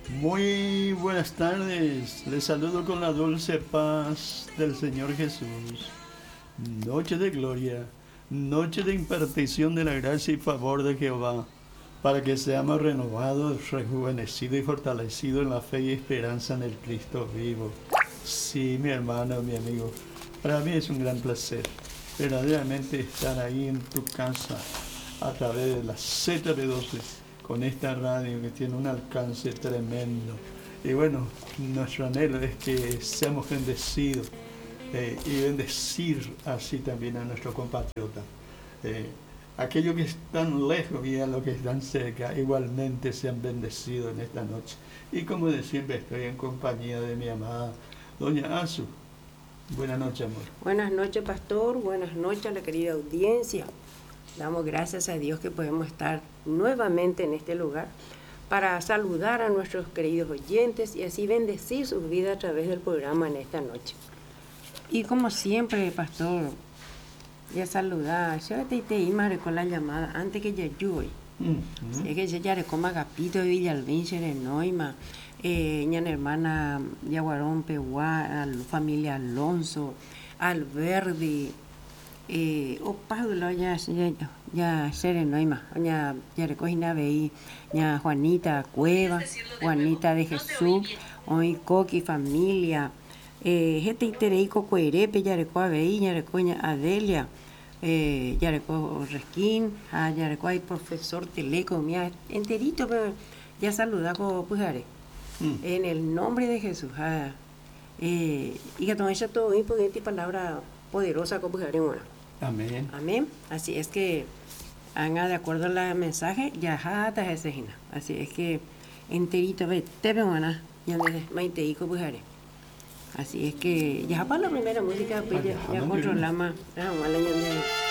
Muy buenas tardes, les saludo con la dulce paz del Señor Jesús. Noche de gloria, noche de impartición de la gracia y favor de Jehová, para que seamos renovados, rejuvenecidos y fortalecidos en la fe y esperanza en el Cristo vivo. Sí, mi hermano, mi amigo, para mí es un gran placer verdaderamente estar ahí en tu casa a través de la ZB12 con esta radio que tiene un alcance tremendo. Y bueno, nuestro anhelo es que seamos bendecidos y bendecir así también a nuestros compatriotas. Aquellos que están lejos y a los que están cerca igualmente sean bendecidos en esta noche. Y como de siempre estoy en compañía de mi amada Doña Azu. Buenas noches, amor. Buenas noches, pastor. Buenas noches a la querida audiencia. Damos gracias a Dios que podemos estar nuevamente en este lugar para saludar a nuestros queridos oyentes y así bendecir sus vidas a través del programa en esta noche. Y como siempre, pastor, ya saludar, yo te iba con la llamada antes que ya llueve. Es que ya recoma Agapito de Villalbín, Serenoima, ña hermana Yaguarón Peguá, familia Alonso, Alberdi, o Pablo ya Serenoima, ya recogina veí, ña Juanita Cueva, Juanita de Jesús, hoy Coqui familia, gente intereico Coerepe, ya recoa veí, ya recoña Adelia. Ya recojo Resquín, ya recojo el profesor Teleco, mía, enterito, pero ya saludamos, pues, en el nombre de Jesús. Y que tome todo y palabra poderosa, pues, Amén. Amén. Así es que, haga de acuerdo al mensaje, ya jata ese gina. Así es que, enterito, ve, te veo, ya me maiteico, pues, Así es que ya para la primera música, pues ya controlamos el año de